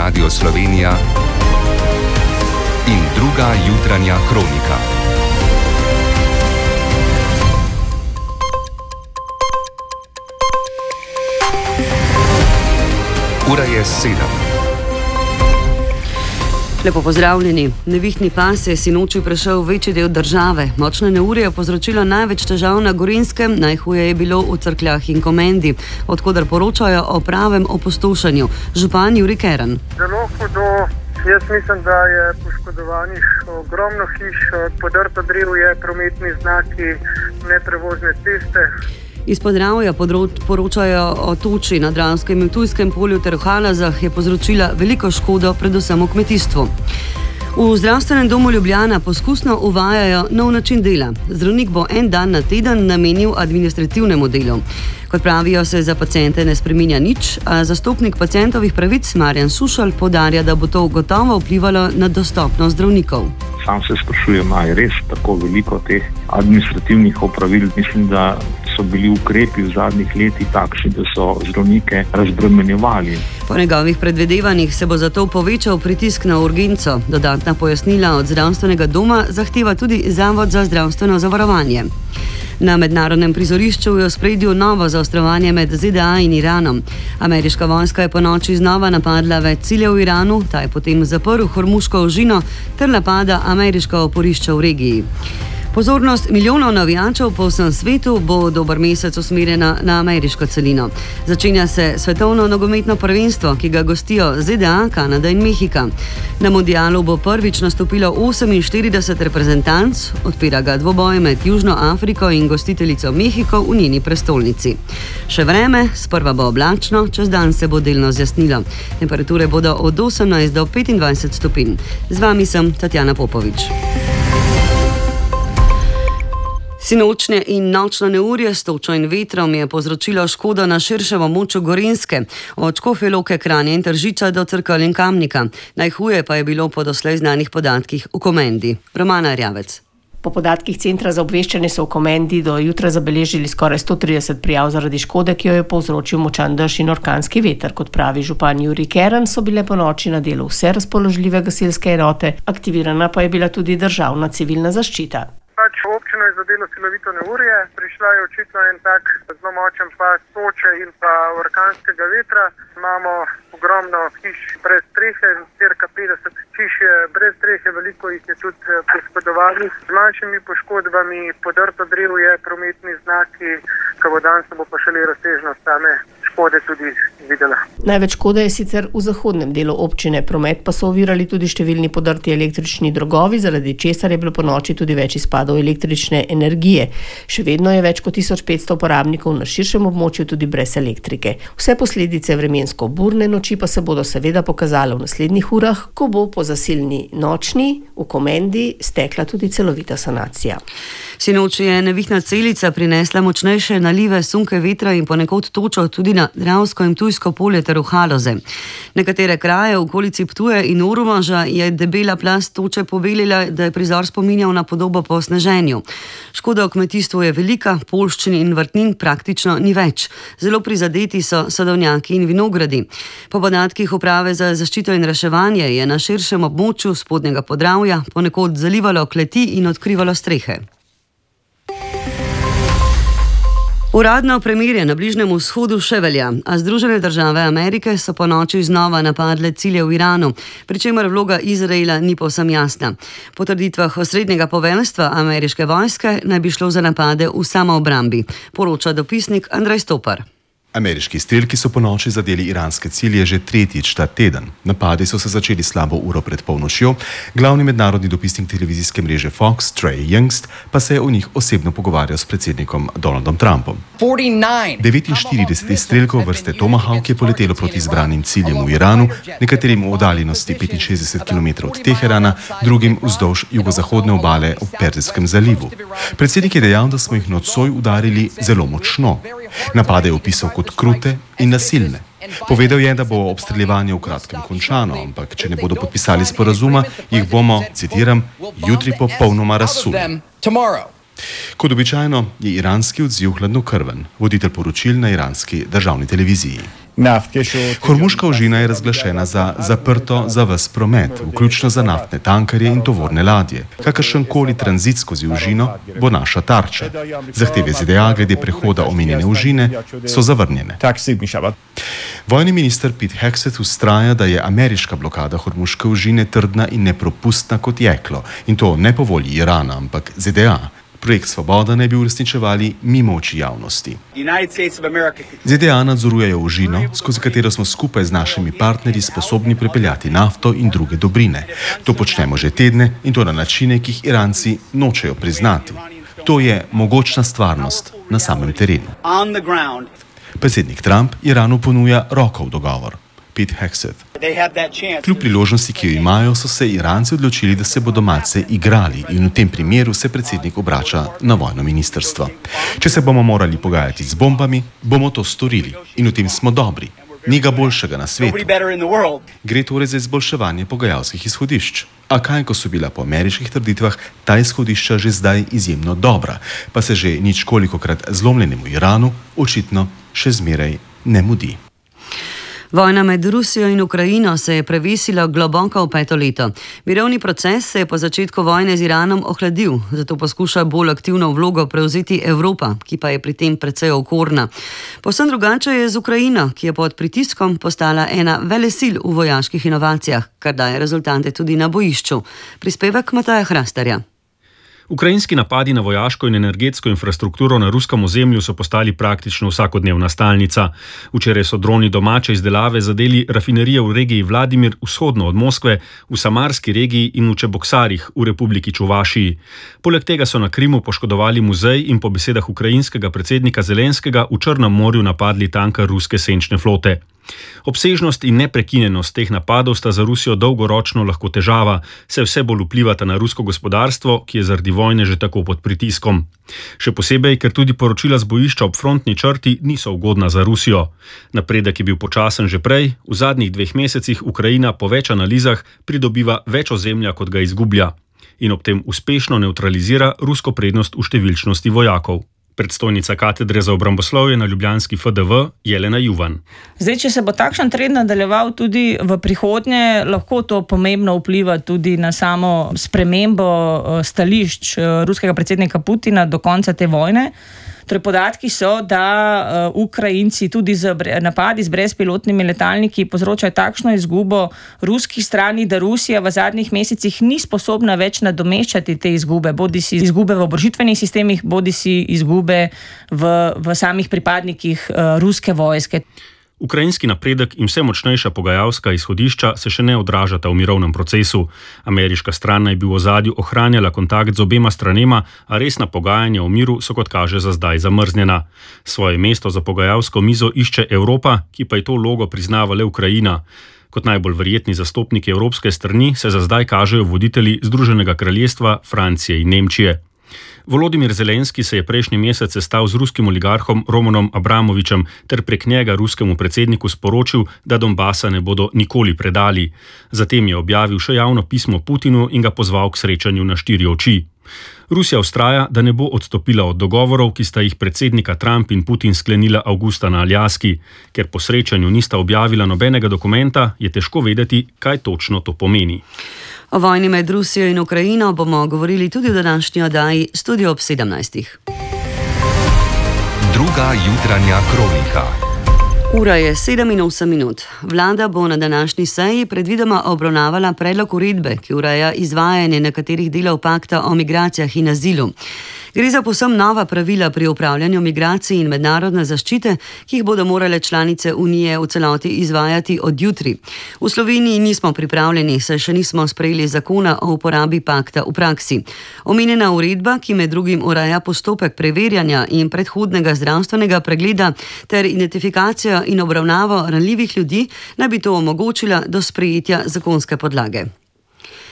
Radio Slovenija in druga jutranja kronika. Ura je 7. Lepo pozdravljeni. Nevihtni pas je sinoči prešel večji del države. Močne neurje je povzročilo največ težav na Gorenjskem, najhuje je bilo v Cerkljah in Komendi, odkudar poročajo o pravem opustošenju. Župan Jurij Keren. Zelo hudo. Jaz mislim, da je poškodovanih ogromno hiš, podrto drevje, prometni znaki, neprevozne ceste. Iz Podravja poročajo o toči na Dravskem in Ptujskem polju ter v Halazah je povzročila veliko škodo, predvsem v kmetijstvu. V zdravstvenem domu Ljubljana poskusno uvajajo nov način dela. Zdravnik bo en dan na teden namenil administrativnemu delu. Kot pravijo, se za paciente ne spreminja nič, a zastopnik pacientovih pravic Marjan Sušelj poudarja, da bo to gotovo vplivalo na dostopnost zdravnikov. Sam se sprašujem, ali je res tako veliko teh administrativnih opravil. Mislim, da so bili ukrepi v zadnjih letih takšni, da so zdravnike razbremenjevali. Po njegovih predvidevanjih se bo zato povečal pritisk na urgenco. Dodatna pojasnila od zdravstvenega doma zahteva tudi Zavod za zdravstveno zavarovanje. Na mednarodnem prizorišču je v ospredju novo zaostrovanje med ZDA in Iranom. Ameriška vojska je ponoči znova napadla več ciljev v Iranu, ta je potem zaprl Hormuško ožino ter napada ameriška oporišča v regiji. Pozornost milijonov navijačev po vsem svetu bo dober mesec usmerjena na ameriško celino. Začenja se svetovno nogometno prvenstvo, ki ga gostijo ZDA, Kanada in Mehika. Na mundialu bo prvič nastopilo 48 reprezentanc, odpira ga dvoboj med Južno Afriko in gostiteljico Mehiko v njeni prestolnici. Še vreme, sprva bo oblačno, čez dan se bo delno zjasnilo. Temperature bodo od 18 do 25 stopinj. Z vami sem Tatjana Popovič. Sinočnje in nočno neurje s točo in vetrom je povzročilo škodo na širšem območju Gorenjske, od Škofje Loke, Kranja in Tržiča do Cerkelj in Kamnika. Najhuje pa je bilo po doslej znanih podatkih v Komendi. Romana Erjavec. Po podatkih Centra za obveščanje so v Komendi do jutra zabeležili skoraj 130 prijav zaradi škode, ki jo je povzročil močan dež in orkanski veter. Kot pravi župan Jurij Keren, so bile po noči na delu vse razpoložljive gasilske enote, aktivirana pa je bila tudi državna civilna zaščita. Občina je zadelo silovito neurje, prišla je očitno en tak zelo močen pas toče in pa orkanskega vetra. Imamo ogromno hiš brez strehe, cirka 50 hiš je brez strehe, veliko jih je tudi poškodovanih. Z manjšimi poškodbami, podrto drevje, prometni znaki, ko bo dan se bo pa šele razsežnost same škode tudi videla. Največ škode je sicer v zahodnem delu občine, promet pa so ovirali tudi številni podrti električni drogovi, zaradi česar je bilo po noči tudi več izpadov električne energije. Še vedno je več kot 1500 uporabnikov na širšem območju tudi brez elektrike. Vse posledice vremensko burne noči pa se bodo seveda pokazale v naslednjih urah, ko bo po zasilni nočni v Komendi stekla tudi celovita sanacija. Sinoči je nevihtna celica prinesla močnejše nalive sunke vetra in ponekod točo tudi na Dravsko in Ptujsko polje ter v Haloze. Nekatere kraje v okolici Ptuja in Ormoža je debela plast toče pobelila, da je prizor spominjal na podobo po sneženju. Škoda v kmetijstvu je velika, poljščin in vrtnin praktično ni več. Zelo prizadeti so sadovnjaki in vinogradi. Po podatkih Uprave za zaščito in reševanje je na širšem območju spodnjega Podravja ponekod zalivalo kleti in odkrivalo strehe. Uradno premirje na Bližnjem vzhodu še velja, a Združene države Amerike so po noči znova napadle cilje v Iranu, pri čemer vloga Izraela ni povsem jasna. Po trditvah osrednjega poveljstva ameriške vojske naj bi šlo za napade v samoobrambi, poroča dopisnik Andrej Stopar. Ameriški strelki so po noči zadeli iranske cilje že tretjič ta teden. Napadi so se začeli slabo uro pred polnočjo, glavni mednarodni dopisnik televizijske mreže Fox, Trey Youngst, pa se je o njih osebno pogovarjal s predsednikom Donaldom Trumpom. 49 strelkov vrste Tomahawk je poletelo proti izbranim ciljem v Iranu, nekaterim v oddaljenosti 65 km od Teherana, drugim vzdolž jugozahodne obale ob Perzijskem zalivu. Predsednik je dejal, da smo jih nocoj udarili zelo močno. Napade je opisal kot krute in nasilne. Povedal je, da bo obstreljevanje v kratkem končano, ampak če ne bodo podpisali sporazuma, jih bomo, citiram, jutri popolnoma razsuli. Kot običajno je iranski odziv hladnokrven, voditelj poročil na iranski državni televiziji. Hormuška ožina je razglašena za zaprto za ves promet, vključno za naftne tankerje in tovorne ladje. Kakršenkoli tranzit skozi ožino bo naša tarča. Zahteve ZDA glede prehoda omenjene ožine so zavrnjene. Vojni minister Pete Hegseth vztraja, da je ameriška blokada hormuške ožine trdna in nepropustna kot jeklo. In to ne po volji Irana, ampak ZDA. Projekt Svoboda naj bi uresničevali mimo oči javnosti. ZDA nadzorujejo ožino, skozi katero smo skupaj z našimi partnerji sposobni prepeljati nafto in druge dobrine. To počnemo že tedne in to na načine, ki jih Iranci nočejo priznati. To je mogočna stvarnost na samem terenu. Predsednik Trump Iranu ponuja roko v dogovor. Pete Hegseth. Kljub priložnosti, ki jo imajo, so se Iranci odločili, da se bodo malce igrali in v tem primeru se predsednik obrača na vojno ministrstvo. Če se bomo morali pogajati z bombami, bomo to storili in v tem smo dobri. Ni ga boljšega na svetu. Gre torej za izboljševanje pogajalskih izhodišč. A kaj, ko so bila po ameriških trditvah ta izhodišča že zdaj izjemno dobra, pa se že ničkolikokrat zlomljenemu Iranu očitno še zmeraj ne mudi. Vojna med Rusijo in Ukrajino se je prevesila globoko v 5. leto. Mirovni proces se je po začetku vojne z Iranom ohladil, zato poskuša bolj aktivno vlogo prevzeti Evropa, ki pa je pri tem precej okorna. Povsem drugače je z Ukrajino, ki je pod pritiskom postala ena velesil v vojaških inovacijah, kar daje rezultate tudi na bojišču. Prispevek Mataja Hrastarja. Ukrajinski napadi na vojaško in energetsko infrastrukturo na ruskem ozemlju so postali praktično vsakodnevna stalnica. Včeraj so droni domače izdelave zadeli rafinerije v regiji Vladimir vzhodno od Moskve, v Samarski regiji in v Čeboksarjih v Republiki Čuvašiji. Poleg tega so na Krimu poškodovali muzej in po besedah ukrajinskega predsednika Zelenskega v Črnem morju napadli tanker ruske senčne flote. Obsežnost in neprekinjenost teh napadov sta za Rusijo dolgoročno lahko težava, saj vse bolj vplivata na rusko gospodarstvo, ki je zaradi vojne že tako pod pritiskom. Še posebej, ker tudi poročila z bojišča ob frontni črti niso ugodna za Rusijo. Napredek je bil počasen že prej, v zadnjih 2 mesecih Ukrajina po več analizah pridobiva več ozemlja, kot ga izgublja. In ob tem uspešno nevtralizira rusko prednost v številčnosti vojakov. Predstojnica katedre za obramboslovje na ljubljanski FDV Jelena Juvan. Zdaj, če se bo takšen trend nadaljeval tudi v prihodnje, lahko to pomembno vpliva tudi na samo spremembo stališč ruskega predsednika Putina do konca te vojne. Torej, podatki so, da Ukrajinci tudi z napadi z brezpilotnimi letalniki povzročajo takšno izgubo ruski strani, da Rusija v zadnjih mesecih ni sposobna več nadomeščati te izgube, bodisi izgube v oborožitvenih sistemih, bodisi izgube v samih pripadnikih ruske vojske. Ukrajinski napredek in vse močnejša pogajalska izhodišča se še ne odražata v mirovnem procesu. Ameriška stran naj bi v ozadju ohranjala kontakt z obema stranema, a resna pogajanja o miru so, kot kaže, za zdaj zamrznjena. Svoje mesto za pogajalsko mizo išče Evropa, ki pa je to vlogo priznava le Ukrajina. Kot najbolj verjetni zastopniki evropske strani se za zdaj kažejo voditelji Združenega kraljestva, Francije in Nemčije. Volodimir Zelenski se je prejšnji mesec sestal z ruskim oligarhom Romanom Abramovičem ter prek njega ruskemu predsedniku sporočil, da Donbasa ne bodo nikoli predali. Zatem je objavil še javno pismo Putinu in ga pozval k srečanju na 4 oči. Rusija vztraja, da ne bo odstopila od dogovorov, ki sta jih predsednika Trump in Putin sklenila avgusta na Aljaski. Ker po srečanju nista objavila nobenega dokumenta, je težko vedeti, kaj točno to pomeni. O vojni med Rusijo in Ukrajino bomo govorili tudi v današnji oddaji Studio ob 17. Druga jutranja kronika. Ura je 7:08. Vlada bo na današnji seji predvidoma obravnavala predlog uredbe, ki ureja izvajanje nekaterih delov pakta o migracijah in azilu. Gre za povsem nova pravila pri upravljanju migracij in mednarodne zaščite, ki jih bodo morale članice Unije v celoti izvajati od jutri. V Sloveniji nismo pripravljeni, saj še nismo sprejeli zakona o uporabi pakta v praksi. Omenjena uredba, ki med drugim ureja postopek preverjanja in predhodnega zdravstvenega pregleda ter identifikacijo in obravnavo ranljivih ljudi, naj bi to omogočila do sprejetja zakonske podlage.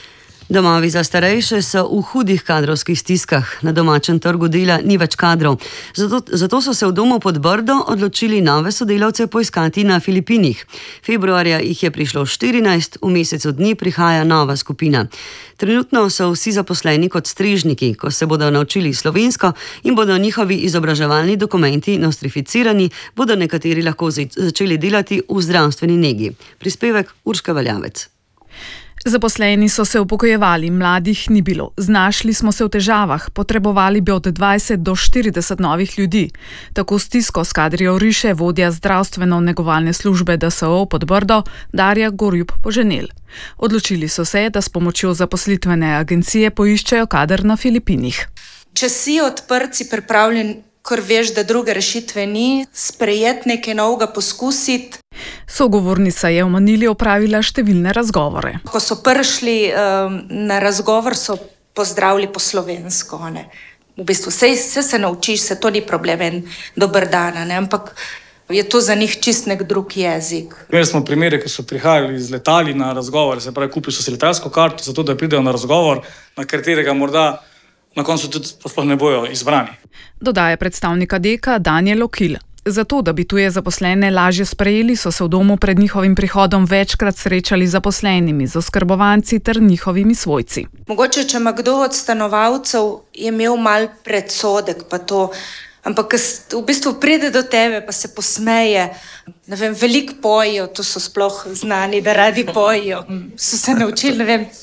Domovi za starejše so v hudih kadrovskih stiskah. Na domačem trgu dela ni več kadrov. Zato so se v domu pod Brdo odločili nove sodelavce poiskati na Filipinih. Februarja jih je prišlo 14, v mesecu dni prihaja nova skupina. Trenutno so vsi zaposleni kot strežniki. Ko se bodo naučili slovensko in bodo njihovi izobraževalni dokumenti nostrificirani, bodo nekateri lahko začeli delati v zdravstveni negi. Prispevek Urška Valjavec. Zaposleni so se upokojevali, mladih ni bilo. Znašli smo se v težavah, potrebovali bi od 20 do 40 novih ljudi. Tako stisko s kadrijo riše vodja zdravstveno-negovalne službe DSO pod Brdo, Darja Gorjup-Poženel. Odločili so se, da s pomočjo zaposlitvene agencije poiščejo kader na Filipinih. Če si odprt, si pripravljen, ker veš, da druge rešitve ni, sprejeti nekaj novega, poskusiti. Sogovornica je v Manili opravila številne razgovore. Ko so prišli na razgovor, so pozdravili po slovensko. Ne? V bistvu vse se naučiš, se to ni problem, en dober dan, ne? Ampak je to za njih čist nek drug jezik. Imeli smo primere, ko so prihajali z letali na razgovor, se pravi, kupili so si letalsko karto, zato da pridejo na razgovor, na katerega morda na koncu tudi sploh ne bojo izbrani. Dodaja predstavnika Deka Daniel Okil. Zato, da bi tuje zaposlene lažje sprejeli, so se v domu pred njihovim prihodom večkrat srečali z zaposlenimi, z oskrbovanci ter njihovimi svojci. Mogoče, če ima kdo od stanovalcev, je imel mal predsodek pa to, ampak v bistvu pride do tebe pa se posmeje. Ne vem, veliko pojijo, to so sploh znani, da radi pojijo. So se naučili, ne vem,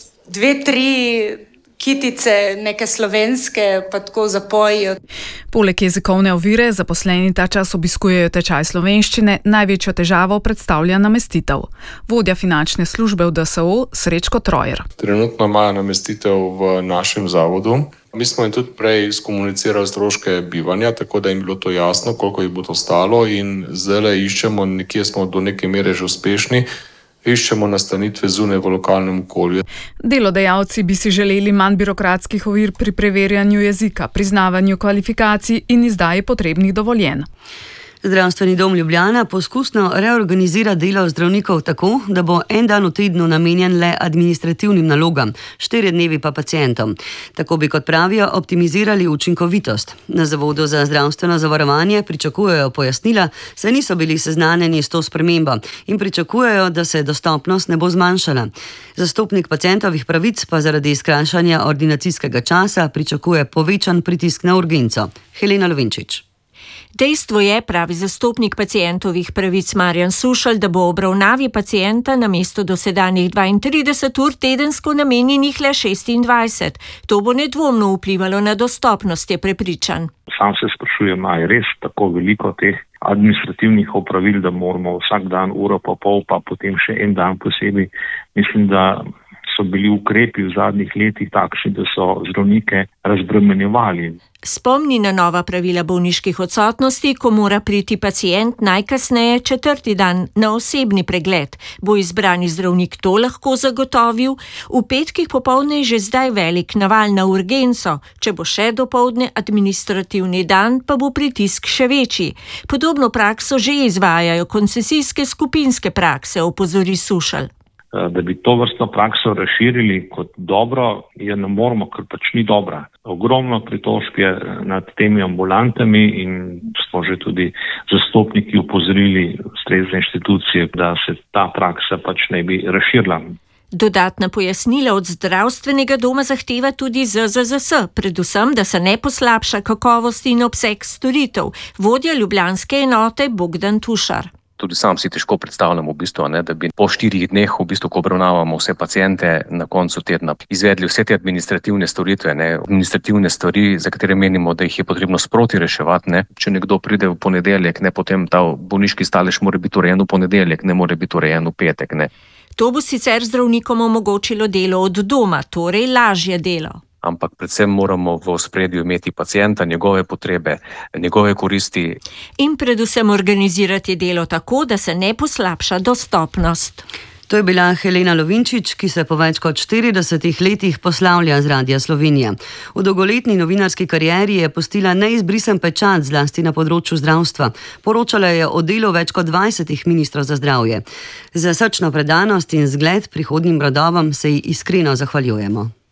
2-3 kitice, neke slovenske, pa tako zapojijo. Poleg jezikovne ovire zaposleni ta čas obiskujejo tečaj slovenščine, največjo težavo predstavlja namestitev. Vodja finančne službe v DSO Srečko Trojer. Trenutno imajo namestitev v našem zavodu. Mi smo jim tudi prej skomunicirali stroške bivanja, tako da jim bilo to jasno, koliko jih bo to stalo, in zdaj iščemo, nekje smo do neke mere že uspešni, iščemo nastanitve zunaj v lokalnem okolju. Delodajalci bi si želeli manj birokratskih ovir pri preverjanju jezika, priznavanju kvalifikacij in izdaji potrebnih dovoljenj. Zdravstveni dom Ljubljana poskusno reorganizira delo zdravnikov tako, da bo en dan v tednu namenjen le administrativnim nalogam, 4 dnevi pa pacientom. Tako bi, kot pravijo, optimizirali učinkovitost. Na Zavodu za zdravstveno zavarovanje pričakujejo pojasnila, saj niso bili seznanjeni s to spremembo in pričakujejo, da se dostopnost ne bo zmanjšala. Zastopnik pacientovih pravic pa zaradi skrajšanja ordinacijskega časa pričakuje povečan pritisk na urgenco. Helena Lovinčič. Dejstvo je, pravi zastopnik pacientovih pravic Marjan Sušelj, da bo obravnavi pacienta namesto dosedanjih 32 ur tedensko namenjenih le 26. To bo nedvomno vplivalo na dostopnost, je prepričan. Sam se sprašujem, ali je res tako veliko teh administrativnih opravil, da moramo vsak dan uro pa pol, pa potem še en dan posebej. Mislim, da so bili ukrepi v zadnjih letih takšni, da so zdravnike razbremenjevali. Spomni na nova pravila bolniških odsotnosti, ko mora priti pacient najkasneje 4. dan na osebni pregled. Bo izbrani zdravnik to lahko zagotovil? V petkih popoldne je že zdaj velik naval na urgenco. Če bo še dopoldne administrativni dan, pa bo pritisk še večji. Podobno prakso že izvajajo koncesijske skupinske prakse, opozori Sušelj. Da bi to vrstno prakso razširili kot dobro, je ne moramo, ker pač ni dobra. Ogromno pritožb je nad temi ambulantami in smo že tudi zastopniki upozorili ustrezne inštitucije, da se ta praksa pač ne bi razširila. Dodatna pojasnila od zdravstvenega doma zahteva tudi ZZZS, predvsem, da se ne poslabša kakovost in obseg storitev. Vodja ljubljanske enote Bogdan Tušar. Tudi sam si težko predstavljam, da bi po 4 dneh, ko obravnavamo vse paciente, na koncu tedna izvedli vse te administrativne storitve, administrativne stvari, za katere menimo, da jih je potrebno sproti reševati. Če nekdo pride v ponedeljek, potem ta bolniški stalež mora biti urejen v ponedeljek, ne more biti urejen v petek. To bo sicer zdravnikom omogočilo delo od doma, torej lažje delo. Ampak predvsem moramo v ospredju imeti pacienta, njegove potrebe, njegove koristi. In predvsem organizirati delo tako, da se ne poslabša dostopnost. To je bila Helena Lovinčič, ki se po več kot 40 letih poslavlja z Radia Slovenija. V dolgoletni novinarski karieri je pustila neizbrisen pečat zlasti na področju zdravstva. Poročala je o delu več kot 20 ministrov za zdravje. Za srčno predanost in zgled prihodnjim rodovom se ji iskreno zahvaljujemo.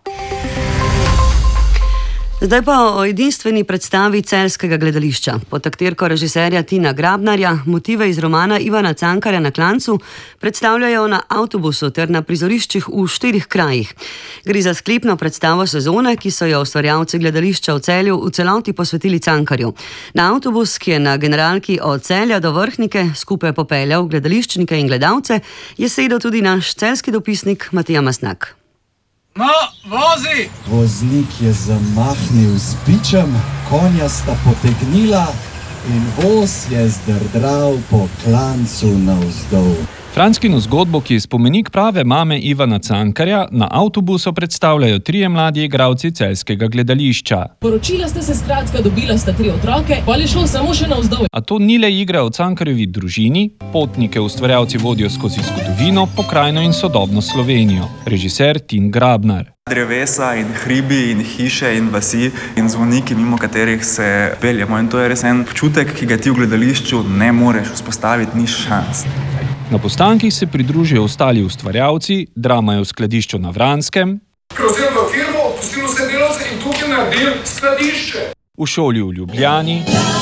Zdaj pa o edinstveni predstavi celjskega gledališča. Pod taktirko režiserja Tina Grabnarja motive iz romana Ivana Cankarja Na klancu predstavljajo na avtobusu ter na prizoriščih v 4 krajih. Gre za sklepno predstavo sezone, ki so jo ustvarjalci gledališča v Celju v celoti posvetili Cankarju. Na avtobus, ki je na generalki od Celja do Vrhnike skupaj popeljal gledališčnike in gledalce, je sedel tudi naš celjski dopisnik Matija Masnak. No, vozi! Voznik je zamahnil z bičem, konja sta potegnila in voz je zdrdral po klancu navzdol. Franckino zgodbo, ki je spomenik prave mame Ivana Cankarja, na avtobusu predstavljajo 3 mladi igralci celjskega gledališča. Poročila sta se skratka, dobila sta 3 otroke, pa je šlo samo še navzdol. A to ni le igra o Cankarjevi družini, potnike ustvarjalci vodijo skozi zgodovino, pokrajino in sodobno Slovenijo. Režiser Tin Grabnar. Drevesa in hribi in hiše in vasi in zvoniki, mimo katerih se peljemo. In to je res en občutek, ki ga ti v gledališču ne moreš vzpostaviti, ni šans. Na postankih se pridružijo ostali ustvarjalci, drama je v skladišču na Vranskem, Prevzeli v firmo, odpustili vse delavce in tukaj naredili skladišče. V šoli v Ljubljani,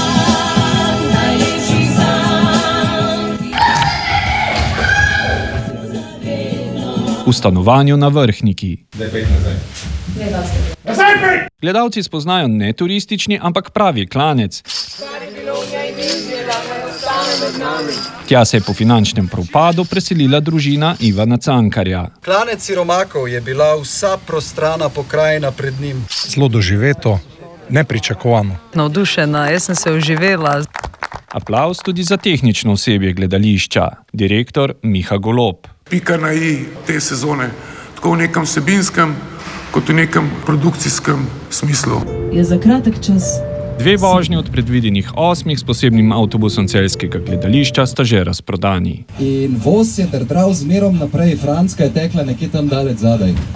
v stanovanju na Vrhniki. Gledalci spoznajo ne turistični, ampak pravi klanec. Tja se je po finančnem propadu preselila družina Ivana Cankarja. Klanec siromakov je bila vsa prostrana pokrajina pred njim. Zelo doživeto, nepričakovano. Navdušena, jaz sem se uživela. Aplavz tudi za tehnično osebje gledališča, direktor Miha Golob. Pika na i te sezone, tako v nekem vsebinskem, kot v nekem produkcijskem smislu. Je za kratek čas. 2 vožnji od predvidenih 8 s posebnim avtobusom celjskega gledališča sta že razprodani. In voz je drdral zmerom naprej, Franska je tekla nekje tam daleč zadaj.